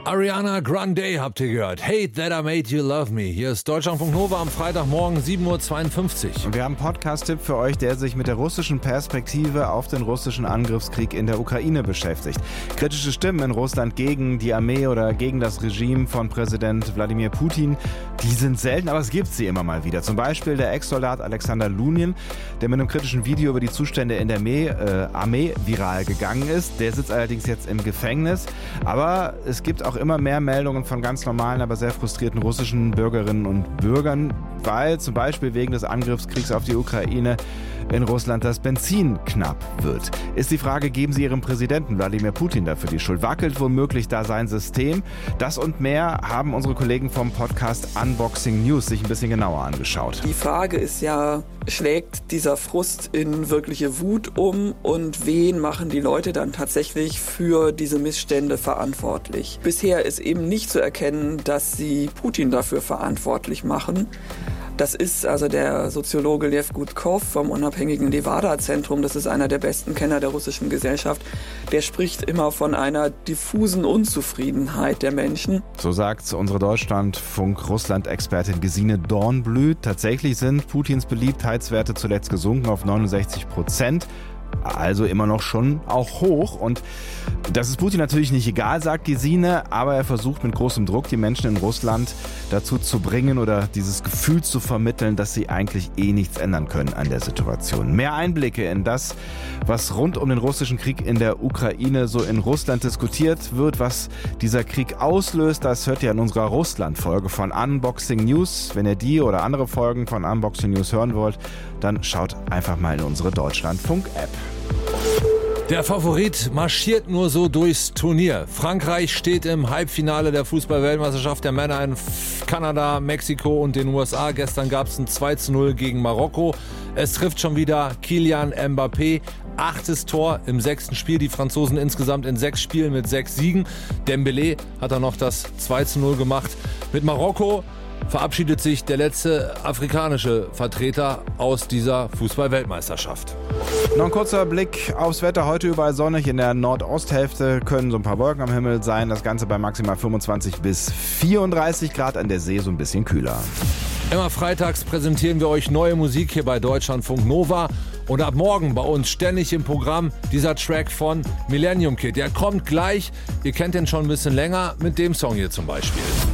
Ariana Grande habt ihr gehört. Hate That I Made You Love Me. Hier ist Deutschlandfunk Nova am Freitagmorgen 7.52 Uhr. Und wir haben einen Podcast-Tipp für euch, der sich mit der russischen Perspektive auf den russischen Angriffskrieg in der Ukraine beschäftigt. Kritische Stimmen in Russland gegen die Armee oder gegen das Regime von Präsident Wladimir Putin, die sind selten, aber es gibt sie immer mal wieder. Zum Beispiel der Ex-Soldat Alexander Lunin, der mit einem kritischen Video über die Zustände in der Armee viral gegangen ist. Der sitzt allerdings jetzt im Gefängnis. Aber es gibt auch immer mehr Meldungen von ganz normalen, aber sehr frustrierten russischen Bürgerinnen und Bürgern, weil zum Beispiel wegen des Angriffskriegs auf die Ukraine in Russland das Benzin knapp wird. Ist die Frage, geben Sie Ihrem Präsidenten Wladimir Putin dafür die Schuld? Wackelt womöglich da sein System? Das und mehr haben unsere Kollegen vom Podcast Unboxing News sich ein bisschen genauer angeschaut. Die Frage ist ja, schlägt dieser Frust in wirkliche Wut um und wen machen die Leute dann tatsächlich für diese Missstände verantwortlich? Bisher ist eben nicht zu erkennen, dass sie Putin dafür verantwortlich machen. Das ist also der Soziologe Lev Gutkov vom unabhängigen Levada-Zentrum. Das ist einer der besten Kenner der russischen Gesellschaft. Der spricht immer von einer diffusen Unzufriedenheit der Menschen. So sagt unsere Deutschlandfunk-Russland-Expertin Gesine Dornblüt. Tatsächlich sind Putins Beliebtheitswerte zuletzt gesunken auf 69%. Also immer noch schon auch hoch. Und das ist Putin natürlich nicht egal, sagt Gesine, aber er versucht mit großem Druck die Menschen in Russland dazu zu bringen oder dieses Gefühl zu vermitteln, dass sie eigentlich nichts ändern können an der Situation. Mehr Einblicke in das, was rund um den russischen Krieg in der Ukraine so in Russland diskutiert wird, was dieser Krieg auslöst, das hört ihr in unserer Russland-Folge von Unboxing News. Wenn ihr die oder andere Folgen von Unboxing News hören wollt, dann schaut einfach mal in unsere Deutschlandfunk-App. Der Favorit marschiert nur so durchs Turnier. Frankreich steht im Halbfinale der Fußball-Weltmeisterschaft der Männer in Kanada, Mexiko und den USA. Gestern gab es ein 2:0 gegen Marokko. Es trifft schon wieder Kylian Mbappé. 8. Tor im 6. Spiel. Die Franzosen insgesamt in 6 Spielen mit 6 Siegen. Dembélé hat dann noch das 2:0 gemacht. Mit Marokko verabschiedet sich der letzte afrikanische Vertreter aus dieser Fußball-Weltmeisterschaft. Noch ein kurzer Blick aufs Wetter. Heute überall sonnig. In der Nordosthälfte können so ein paar Wolken am Himmel sein. Das Ganze bei maximal 25 bis 34 Grad. An der See so ein bisschen kühler. Immer freitags präsentieren wir euch neue Musik hier bei Deutschlandfunk Nova. Und ab morgen bei uns ständig im Programm dieser Track von Millennium Kid. Der kommt gleich. Ihr kennt den schon ein bisschen länger mit dem Song hier zum Beispiel.